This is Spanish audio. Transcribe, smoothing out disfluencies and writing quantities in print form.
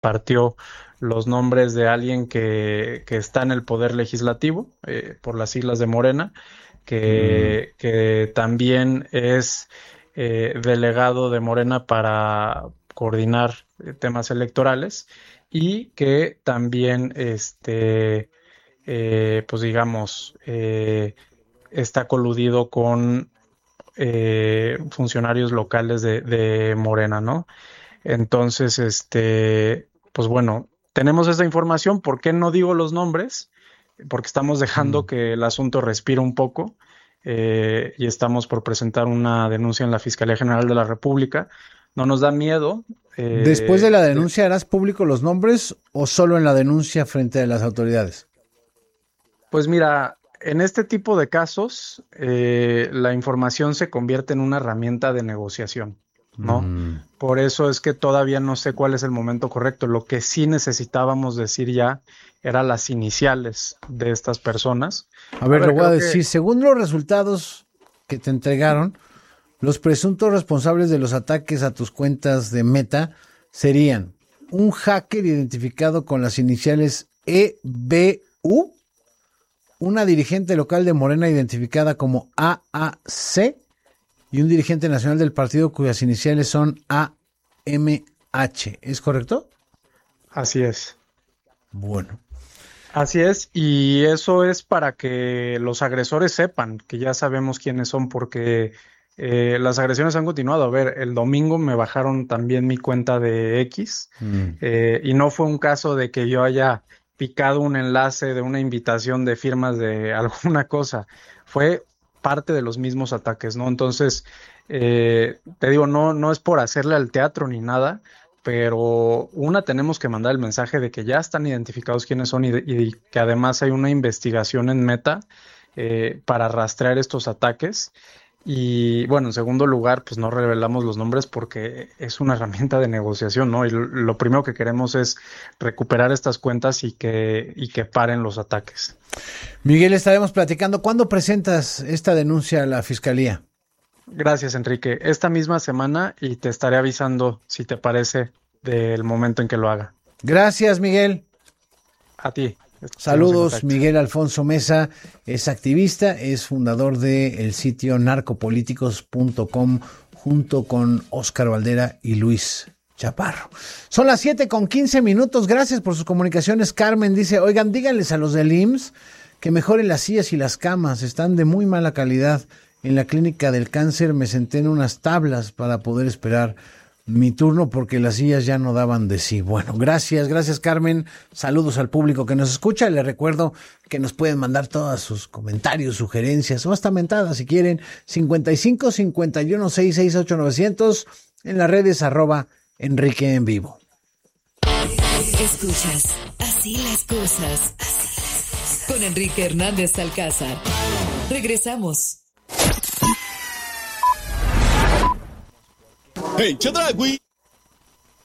compartió los nombres de alguien que está en el poder legislativo, por las siglas de Morena, que también es delegado de Morena para coordinar temas electorales y que también, pues digamos, está coludido con funcionarios locales de Morena, ¿no? Entonces, pues bueno, tenemos esa información. ¿Por qué no digo los nombres? Porque estamos dejando que el asunto respire un poco, y estamos por presentar una denuncia en la Fiscalía General de la República. No nos da miedo. ¿Después de la denuncia harás público los nombres o solo en la denuncia frente a las autoridades? Pues mira, en este tipo de casos, la información se convierte en una herramienta de negociación, ¿no? Por eso es que todavía no sé cuál es el momento correcto. Lo que sí necesitábamos decir ya eran las iniciales de estas personas. A ver, lo voy a decir. Según los resultados que te entregaron, los presuntos responsables de los ataques a tus cuentas de Meta serían un hacker identificado con las iniciales EBU, una dirigente local de Morena identificada como AAC y un dirigente nacional del partido cuyas iniciales son AMH. ¿Es correcto? Así es. Bueno. Así es, y eso es para que los agresores sepan que ya sabemos quiénes son, porque las agresiones han continuado. A ver, el domingo me bajaron también mi cuenta de X, y no fue un caso de que yo haya picado un enlace de una invitación de firmas de alguna cosa, fue parte de los mismos ataques, ¿no? Entonces, te digo, no es por hacerle al teatro ni nada, pero tenemos que mandar el mensaje de que ya están identificados quiénes son y que además hay una investigación en Meta para rastrear estos ataques. Y bueno, en segundo lugar, pues no revelamos los nombres porque es una herramienta de negociación, ¿no? Y lo primero que queremos es recuperar estas cuentas y que paren los ataques. Miguel, estaremos platicando. ¿Cuándo presentas esta denuncia a la Fiscalía? Gracias, Enrique. Esta misma semana, y te estaré avisando, si te parece, del momento en que lo haga. Gracias, Miguel. A ti. Saludos, Miguel Alfonso Mesa es activista, es fundador del sitio narcopolíticos.com junto con Óscar Valdera y Luis Chaparro. Son las 7:15. Gracias por sus comunicaciones. Carmen dice, oigan, díganles a los del IMSS que mejoren las sillas y las camas, están de muy mala calidad. En la clínica del cáncer me senté en unas tablas para poder esperar mi turno porque las sillas ya no daban de sí. Bueno, gracias Carmen. Saludos al público que nos escucha. Les recuerdo que nos pueden mandar todos sus comentarios, sugerencias o hasta mentadas si quieren. 55 51 668 900 en las redes @Enrique en Vivo. Escuchas Así las cosas con Enrique Hernández Alcázar. Regresamos. Hey, Chedragui.